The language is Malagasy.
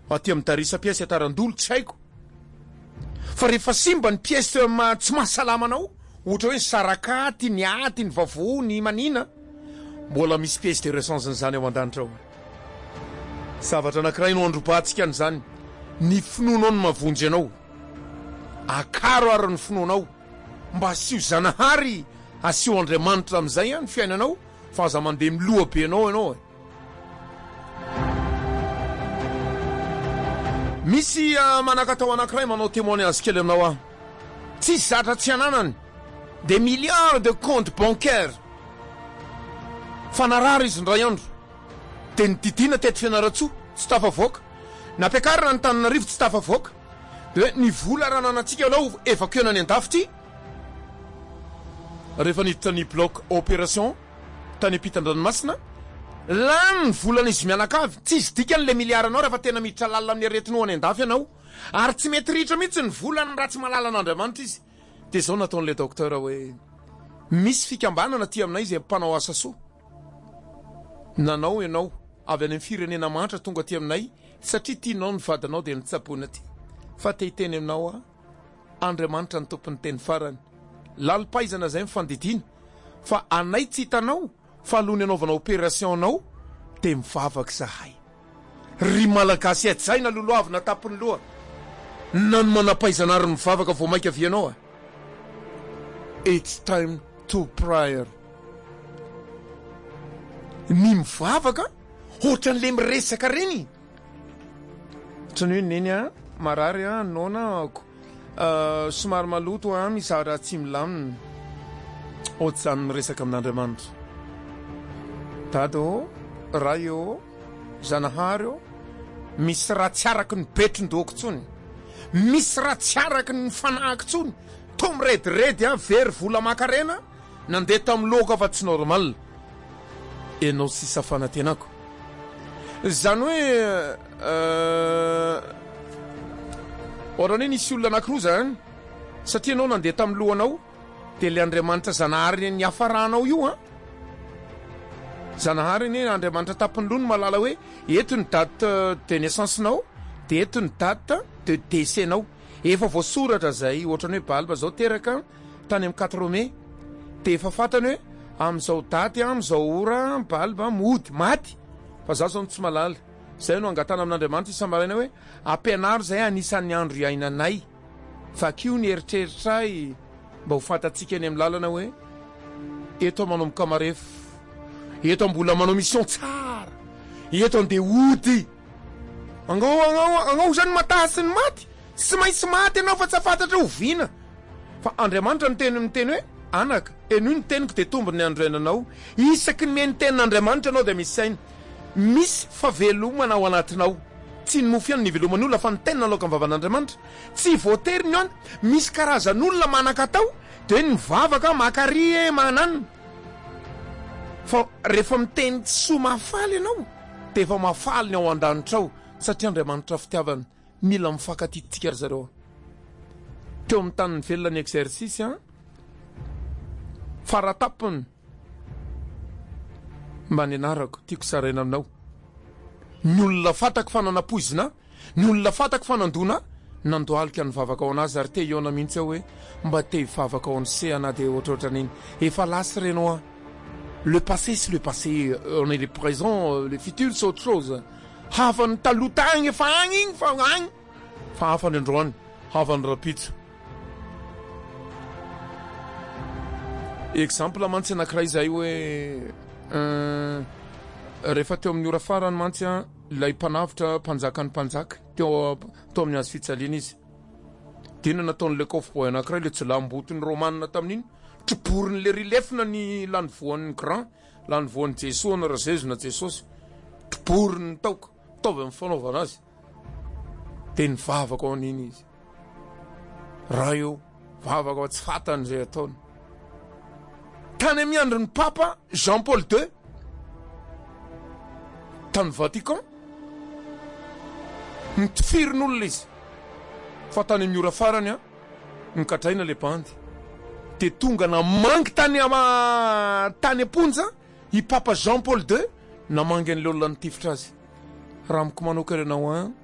aty amin'ny tarisa pièce atarandolo tsy haiko fa rehefa simba ny pièce tsy mahasalama anao ohatra hoe ny sarakaty ny aty ny vavo ny manina mbola misy pièce de rechange n'izany ao an-danitra ao zavatra anankiray no androbahantsika an'izany ny finoanao no mavonjy anao akaro ary ny finoanao mba asio zanahary asio Andriamanitra amin'izay ny fiainanao fa aza mandeha miloha be anao misy manakatao anankiray manao témoignage kely aminao tsy zatra tsy ananany des milliards de comptes bancaires fanarary izy ndray andro de nididina teto Fianaratsoa tsy tafavoaka nampiakarina ny Tananarivo tsy tafavoaka de ny vola raha nanantsika anao évacuena any an-dafy ty rehefa niditra ny bloc opération tany ampitan-dranomasina lany ny volana izy mianakavy tsy izy dikany le miliara anao rehefa tena miditra lalina amin'ny aretinao any an-dafy ianao ary tsy mety ritra mihitsy ny volany raha tsy malala an'Andriamanitra izy de zao nataon'le docteur hoe misy fikambanana ty aminay izay mpanao asa soa nanao ianao avy any amin'ny firenena mantra tonga ty aminay satria tianao ny vadinao de nitsapona ty fa te hiteny aminao Andriamanitra ny tompony teny farany lalipaizana zay mifandidina fa anay tsy hitanao fa alohany anaovana opération anao de mivavaka zahay ry malagasy etsay na loloavina tapony loha nano manapaizana ary mivavaka vao maika vianao it's time to prayer ny mivavaka ohatran'le miresaka reny ohatrany hoe neny marary nona somary maloto mizara tsy milamina ohatr' zany miresaka amin'Andriamanitra dady ray zanahary misy raha tsy araky ny betron-doako tsony misy raha tsy araky ny fanahiko tsony to mirediredy very vola makarena nandeha tamin'ny loka fa tsy normal enao sisa fanatenako zany hoe ohatrany hoe nisy olona anankiroa zany satria anao nandeha tamin'ny lohanao de le Andriamanitra zanahary ny hafaranao io zanahary ny Andriamanitra tapony loha no malala hoe eto ny date de naissance-nao de eto ny date de décès-nao efa voasoratra zay ohatrany hoe balba zao teraka tany amin'ny 4 mai de efa fantany hoe am'izao daty am'izao ora balba mody maty fa za zao tsy malala zay no angatana amin'Andriamanitra isamaraina hoe ampianaro zay anisan'ny andro iainanay fa kio ny eritreritra mba ho fantatsika any amin'ny lalana hoe eto manao mikamarefo eto mbola manao mission tsara eto andeha ody angao zany matasy ny maty sy maintsy maty anao fa tsy afantatra oviana fa Andriamanitra miteny hoe anaka eno ny teniko de tombony andro iainanao isaky ny meny tenin'Andriamanitra anao de misy saina misy favelomana ao anatinao tsy ny mofo ihany ny veloman'olona fa ny tenina aloka mvavan'Andriamanitra tsy voatery ny misy karazan'olona manakatao de ny mivavaka makary mananina fa rehefa miteny soa mahafaly ianao de efa mahafaly ny ao an-danitra ao satria Andriamanitra fitiavana mila mifankatititsika ry zareo teo amin'ny tany ny velona ny exercice faratapony mba ny anarako tiako saraina aminao ny olona fatako fa nanapoizina ny olona fatako fa nandona nandoalika ny vavaka ao anazy ary te iona mihitsy aho hoe mba te hivavaka ao an'sehana de ohatrohatran'iny efa lasy reno le passé c'est le passé on est le présent le futur c'est autre chose hafan'ny taloha tagny efa agny igny fa agny fa hafany androany hafan'ny rapitso exemple mantsy anankiray zay hoe rehefa teo amin'ny ora farany mantsy ilay mpanavitra mpanjakany mpanjaka teo amin'ny azy fitsaliana izy dina nataon'le coffre anankiray le tsy lambotony romanina tamin'iny troporiny le rilefina ny lany voan'ny grand lany voan'ny Jesosy na razezona Jesosy troporiny taoko taovy amin'ny fanaovana azy de ny vavaka ao an'iny izy raha eo vavaka ao tsy fatany zay ataony tany amin'ny andron'ny papa Jean Paul II tany Vatican nitifirin'olona izy fa tany amin'ny ora farany nikatraina le bandy de tonga namangy tany aponja i papa Jean Paul II namangy an'le olona nitifitra azy raha amiko manokana ianao